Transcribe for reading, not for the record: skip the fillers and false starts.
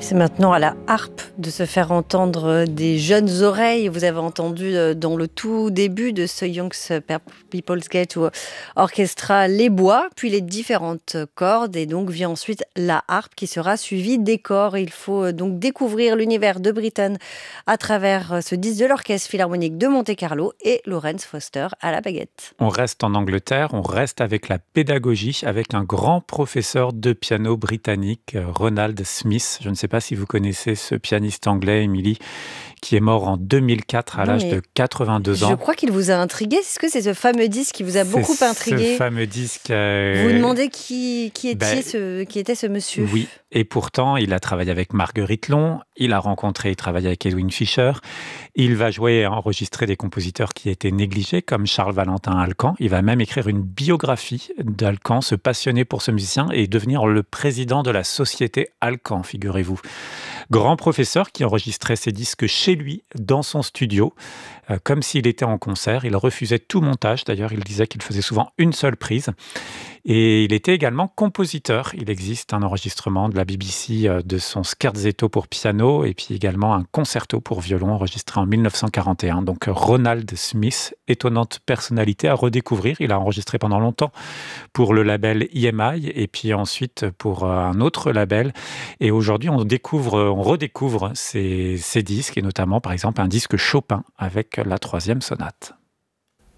C'est maintenant à la harpe de se faire entendre des jeunes oreilles. Vous avez entendu dans le tout début de ce Young's People's Gate Orchestra les bois, puis les différentes cordes, et donc vient ensuite la harpe qui sera suivie des corps. Il faut donc découvrir l'univers de Britten à travers ce disque de l'Orchestre Philharmonique de Monte-Carlo et Lawrence Foster à la baguette. On reste en Angleterre, on reste avec la pédagogie, avec un grand professeur de piano britannique, Ronald Smith. Je ne sais pas si vous connaissez ce pianiste anglais, Émilie, qui est mort en 2004 à Non, l'âge mais de 82 ans. je crois qu'il vous a intrigué. Est-ce que c'est ce fameux disque qui vous a beaucoup intrigué? Ce fameux disque. Vous vous demandez qui était ce monsieur? Oui, et pourtant, il a travaillé avec Marguerite Long, il travaille avec Edwin Fischer, il va jouer et enregistrer des compositeurs qui étaient négligés, comme Charles Valentin Alcan. Il va même écrire une biographie d'Alcan, se passionner pour ce musicien et devenir le président de la société Alcan, figurez-vous. Grand professeur qui enregistrait ses disques chez lui, dans son studio, comme s'il était en concert. Il refusait tout montage, d'ailleurs il disait qu'il faisait souvent une seule prise. Et il était également compositeur. Il existe un enregistrement de la BBC de son scherzetto pour piano et puis également un concerto pour violon enregistré en 1941. Donc Ronald Smith, étonnante personnalité à redécouvrir. Il a enregistré pendant longtemps pour le label EMI et puis ensuite pour un autre label. Et aujourd'hui, on redécouvre ces disques et notamment par exemple un disque Chopin avec la 3e sonate.